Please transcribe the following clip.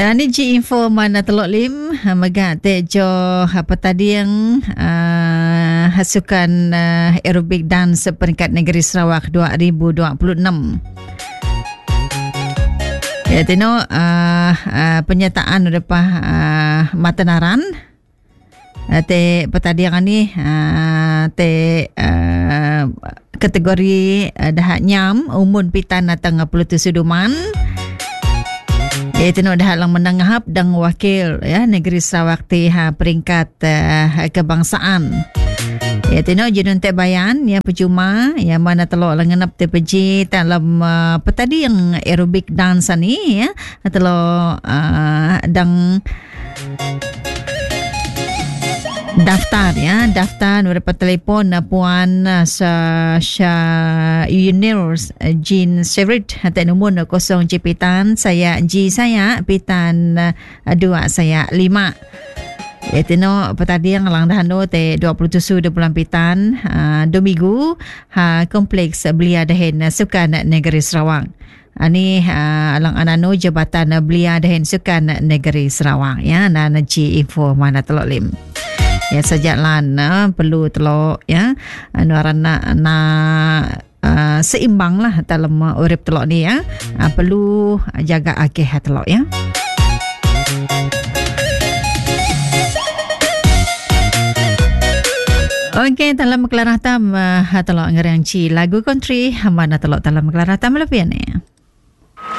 Ya, ni ji info mana telok lim megak tejo apa tadi yang hasukan aerobik dance peringkat negeri Sarawak 2026. Ya, tino penyataan depa Matanaran te petadian ni te kategori dah nyam umun pitan natang 50 suduman. Itu dah lang menangahap dan wakil ya negeri Sarawak ti peringkat kebangsaan. Itu jenun te bayan ya percuma ya mana telok langenap te peji dalam petadi yang aerobik dance ni ya telok dang daftar nomor telefon puan Yunus Jean Severit hati nombor 0 Cipitan saya G saya Pitan 2 saya 5 itu petadi yang lang dahano te 27 bulan Pitan 2 minggu kompleks Belia Dahen Sukan Negeri Sarawak. Ani alang anano Jabatan Belia Dahen Sukan Negeri Sarawak ya na ji info mana telok lim. Ya sajalan perlu telok ya anuarana seimbang lah dalam urip telok ni ya. Perlu jaga akeh telok ya. Okey, dalam kelarah tam telok ngerang ci lagu country mana telok dalam kelarah tam lebih ni.